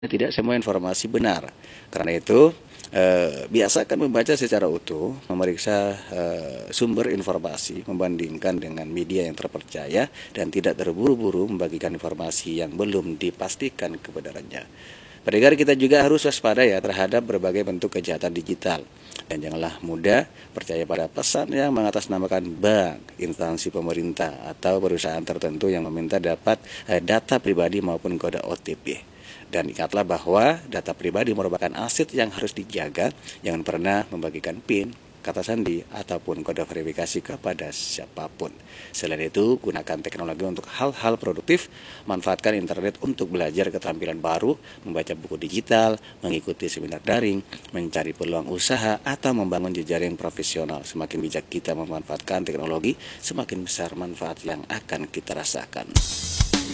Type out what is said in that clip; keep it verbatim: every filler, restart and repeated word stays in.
Tidak semua informasi benar. Karena itu, eh, biasakan membaca secara utuh, memeriksa eh, sumber informasi, membandingkan dengan media yang terpercaya, dan tidak terburu-buru membagikan informasi yang belum dipastikan kebenarannya. Pendengar, kita juga harus waspada ya terhadap berbagai bentuk kejahatan digital. Dan janganlah mudah percaya pada pesan yang mengatasnamakan bank, instansi pemerintah, atau perusahaan tertentu yang meminta dapat eh, data pribadi maupun kode O T P. Dan ingatlah bahwa data pribadi merupakan aset yang harus dijaga. Jangan pernah membagikan PIN, kata sandi, ataupun kode verifikasi kepada siapapun. Selain itu, gunakan teknologi untuk hal-hal produktif. Manfaatkan internet untuk belajar keterampilan baru, membaca buku digital, mengikuti seminar daring, mencari peluang usaha, atau membangun jejaring profesional. Semakin bijak kita memanfaatkan teknologi, semakin besar manfaat yang akan kita rasakan.